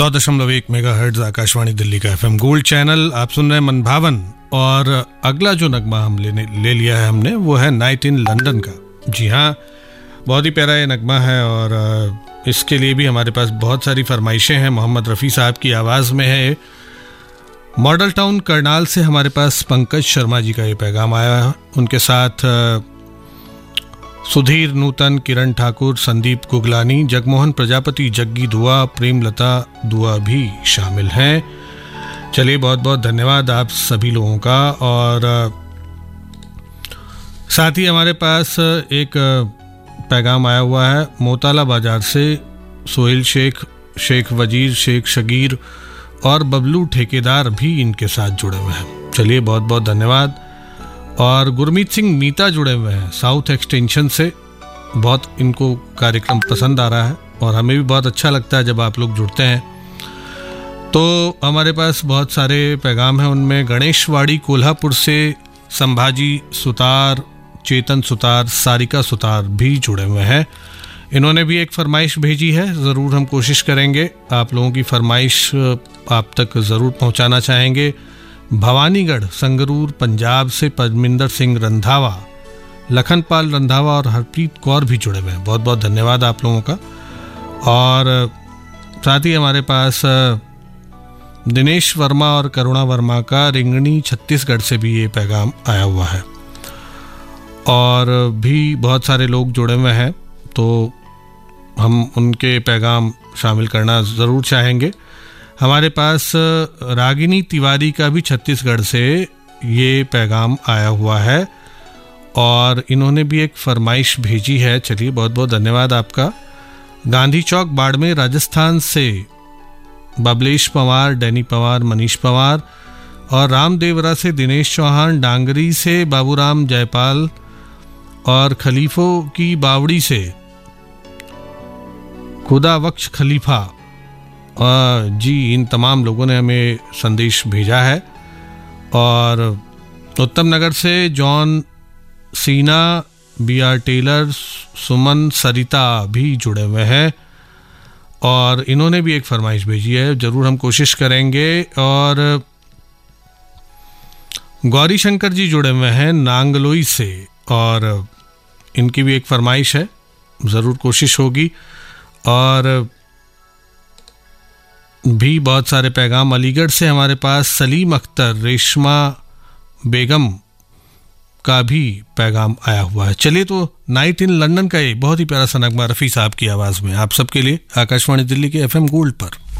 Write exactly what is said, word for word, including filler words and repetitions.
सौ दशमलव एक मेगा हर्ट्ज आकाशवाणी दिल्ली का एफएम गोल्ड चैनल। आप सुन रहे हैं मन भावन, और अगला जो नगमा हम लेने ले लिया है हमने वो है नाइट इन लंदन का। जी हाँ, बहुत ही प्यारा ये नगमा है और इसके लिए भी हमारे पास बहुत सारी फरमाइशें हैं। मोहम्मद रफ़ी साहब की आवाज़ में है। मॉडल टाउन करनाल से हमारे पास पंकज शर्मा जी का ये पैगाम आया है। उनके साथ सुधीर नूतन, किरण ठाकुर, संदीप गुगलानी, जगमोहन प्रजापति, जग्गी दुआ, प्रेमलता दुआ भी शामिल हैं। चलिए, बहुत बहुत धन्यवाद आप सभी लोगों का। और साथ ही हमारे पास एक पैगाम आया हुआ है मोताला बाजार से। सोहेल शेख, शेख वजीर, शेख शगीर और बबलू ठेकेदार भी इनके साथ जुड़े हुए हैं। चलिए, बहुत बहुत धन्यवाद। और गुरमीत सिंह मीता जुड़े हुए हैं साउथ एक्सटेंशन से। बहुत इनको कार्यक्रम पसंद आ रहा है और हमें भी बहुत अच्छा लगता है जब आप लोग जुड़ते हैं। तो हमारे पास बहुत सारे पैगाम हैं, उनमें गणेशवाड़ी कोल्हापुर से संभाजी सुतार, चेतन सुतार, सारिका सुतार भी जुड़े हुए हैं। इन्होंने भी एक फरमाइश भेजी है। ज़रूर हम कोशिश करेंगे आप लोगों की फरमाइश आप तक ज़रूर पहुंचाना चाहेंगे। भवानीगढ़ संगरूर पंजाब से परमिंदर सिंह रंधावा, लखनपाल रंधावा और हरप्रीत कौर भी जुड़े हुए हैं। बहुत बहुत धन्यवाद आप लोगों का। और साथ ही हमारे पास दिनेश वर्मा और करुणा वर्मा का रिंगणी छत्तीसगढ़ से भी ये पैगाम आया हुआ है। और भी बहुत सारे लोग जुड़े हुए हैं, तो हम उनके पैगाम शामिल करना ज़रूर चाहेंगे। हमारे पास रागिनी तिवारी का भी छत्तीसगढ़ से ये पैगाम आया हुआ है और इन्होंने भी एक फरमाइश भेजी है। चलिए, बहुत बहुत धन्यवाद आपका। गांधी चौक बाड़मेर राजस्थान से बबलेश पवार, डैनी पवार, मनीष पवार और रामदेवरा से दिनेश चौहान, डांगरी से बाबूराम जयपाल और खलीफों की बावड़ी से खुदा बख्श खलीफा जी, इन तमाम लोगों ने हमें संदेश भेजा है। और उत्तम नगर से John Cena, B are Taylor, सुमन, सरिता भी जुड़े हुए हैं और इन्होंने भी एक फरमाइश भेजी है। ज़रूर हम कोशिश करेंगे। और गौरी शंकर जी जुड़े हुए हैं नांगलोई से और इनकी भी एक फरमाइश है, ज़रूर कोशिश होगी। और भी बहुत सारे पैगाम अलीगढ़ से हमारे पास सलीम अख्तर, रेशमा बेगम का भी पैगाम आया हुआ है। चलिए, तो नाइट इन लंदन का ये बहुत ही प्यारा सा नगमा रफ़ी साहब की आवाज़ में आप सबके लिए आकाशवाणी दिल्ली के एफएम गोल्ड पर।